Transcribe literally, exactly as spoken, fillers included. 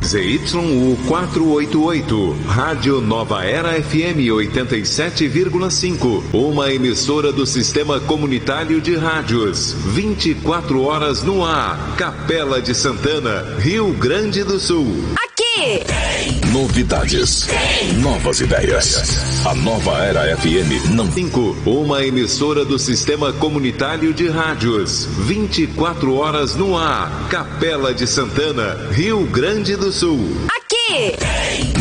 Z Y U quatrocentos e oitenta e oito, Rádio Nova Era F M oitenta e sete vírgula cinco, uma emissora do Sistema Comunitário de Rádios, vinte e quatro horas no ar, Capela de Santana, Rio Grande do Sul. Aqui! Novidades, novas ideias. A Nova Era F M não... cinco, uma emissora do Sistema Comunitário de Rádios, vinte e quatro horas no ar, Capela de Santana, Rio Grande do Sul. Aqui!